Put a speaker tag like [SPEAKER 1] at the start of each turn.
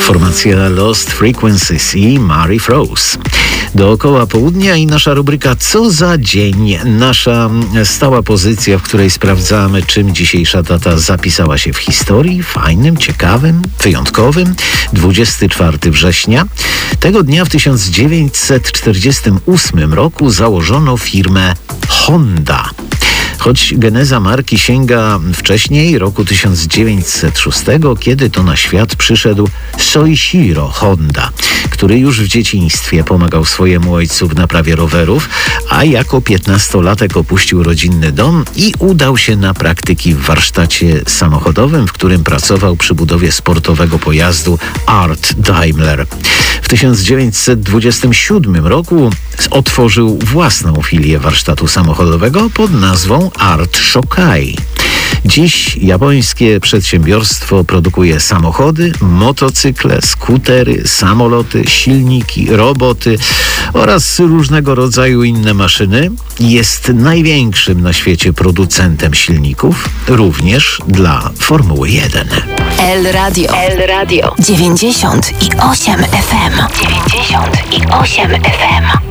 [SPEAKER 1] Formacja Lost Frequencies i Mary Frost. Dookoła południa i nasza rubryka Co za dzień? Nasza stała pozycja, w której sprawdzamy, czym dzisiejsza data zapisała się w historii. Fajnym, ciekawym, wyjątkowym. 24 września. Tego dnia w 1948 roku założono firmę Honda. Choć geneza marki sięga wcześniej, roku 1906, kiedy to na świat przyszedł Soichiro Honda, który już w dzieciństwie pomagał swojemu ojcu w naprawie rowerów, a jako 15-latek opuścił rodzinny dom i udał się na praktyki w warsztacie samochodowym, w którym pracował przy budowie sportowego pojazdu Art Daimler. W 1927 roku otworzył własną filię warsztatu samochodowego pod nazwą Art Shokai. Dziś japońskie przedsiębiorstwo produkuje samochody, motocykle, skutery, samoloty, silniki, roboty oraz różnego rodzaju inne maszyny. Jest największym na świecie producentem silników, również dla Formuły 1.
[SPEAKER 2] El Radio 98 FM. 98 FM.